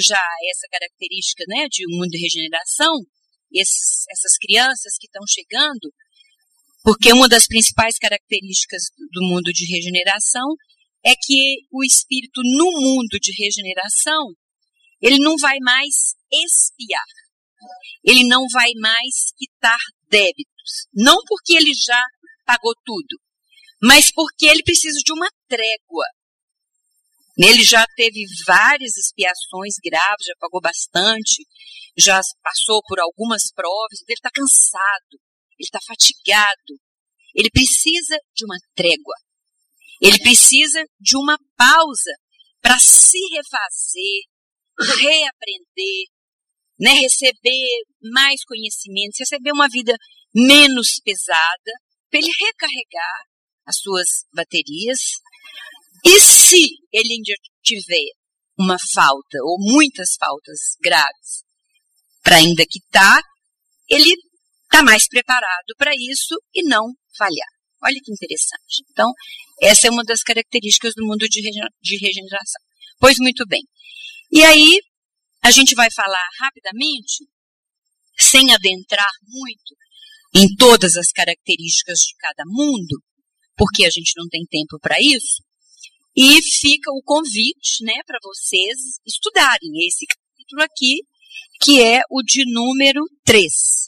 já essa característica, né, de um mundo de regeneração, essas crianças que estão chegando, porque uma das principais características do mundo de regeneração é que o espírito no mundo de regeneração, ele não vai mais expiar, ele não vai mais quitar débitos, não porque ele já pagou tudo, mas porque ele precisa de uma trégua. Ele já teve várias expiações graves, já pagou bastante, já passou por algumas provas, ele está cansado, ele está fatigado, ele precisa de uma trégua, ele precisa de uma pausa para se refazer, reaprender, né, receber mais conhecimentos, receber uma vida menos pesada, para ele recarregar as suas baterias. E se ele ainda tiver uma falta, ou muitas faltas graves, para ainda quitar, ele está mais preparado para isso e não falhar. Olha que interessante. Então, essa é uma das características do mundo de regeneração. Pois muito bem. E aí, a gente vai falar rapidamente, sem adentrar muito em todas as características de cada mundo, porque a gente não tem tempo para isso, e fica o convite, né, para vocês estudarem esse capítulo aqui, que é o de número 3,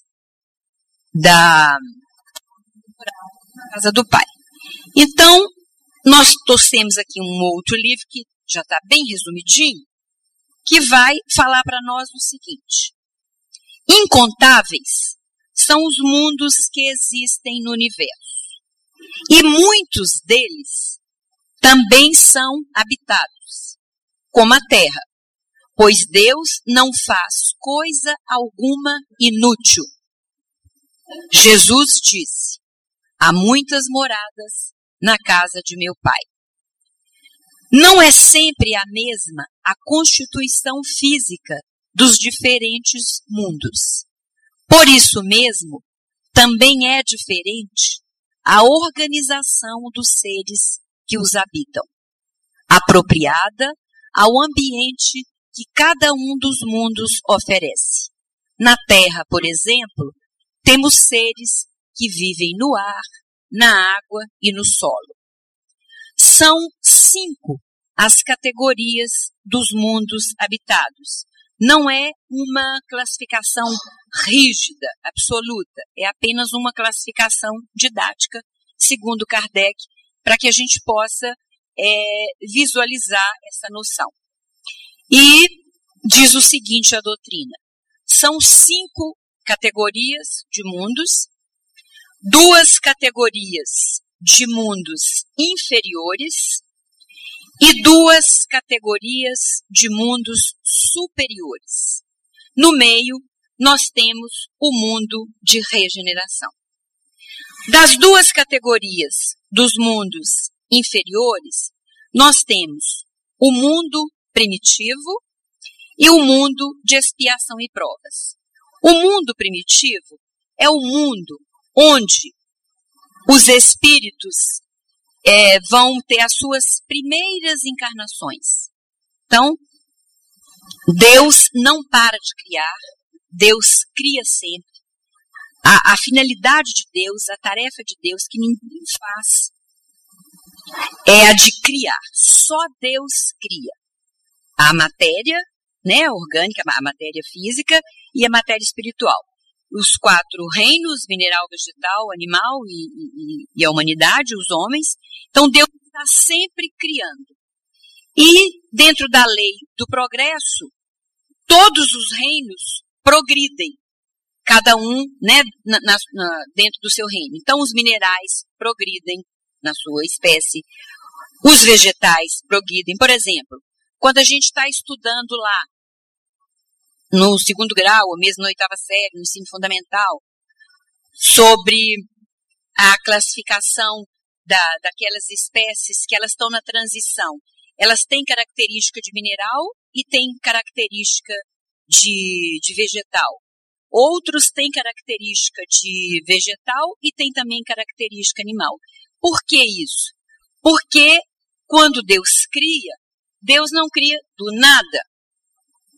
da Casa do Pai. Então, nós trouxemos aqui um outro livro que já está bem resumidinho, que vai falar para nós o seguinte: incontáveis são os mundos que existem no universo, e muitos deles também são habitados, como a Terra, pois Deus não faz coisa alguma inútil. Jesus disse: há muitas moradas na casa de meu Pai. Não é sempre a mesma a constituição física dos diferentes mundos. Por isso mesmo, também é diferente a organização dos seres que os habitam, apropriada ao ambiente que cada um dos mundos oferece. Na Terra, por exemplo, temos seres que vivem no ar, na água e no solo. São 5 as categorias dos mundos habitados. Não é uma classificação rígida, absoluta, é apenas uma classificação didática, segundo Kardec, para que a gente possa visualizar essa noção. E diz o seguinte a doutrina: são 5 categorias de mundos, 2 categorias de mundos inferiores e 2 categorias de mundos superiores. No meio, nós temos o mundo de regeneração. Das 2 categorias dos mundos inferiores, nós temos o mundo primitivo e o mundo de expiação e provas. O mundo primitivo é o mundo onde os espíritos vão ter as suas primeiras encarnações. Então, Deus não para de criar, Deus cria sempre. A finalidade de Deus, a tarefa de Deus que ninguém faz, é a de criar. Só Deus cria. A matéria, né, orgânica, a matéria física e a matéria espiritual. Os 4 reinos, mineral, vegetal, animal e a humanidade, os homens. Então Deus está sempre criando. E dentro da lei do progresso, todos os reinos progridem. Cada um, né, dentro do seu reino. Então os minerais progridem na sua espécie. Os vegetais progridem. Por exemplo, quando a gente está estudando lá, no 2º grau, ou mesmo na 8ª série, no ensino fundamental, sobre a classificação daquelas espécies que elas estão na transição. Elas têm característica de mineral e têm característica de vegetal. Outros têm característica de vegetal e têm também característica animal. Por que isso? Porque quando Deus cria, Deus não cria do nada.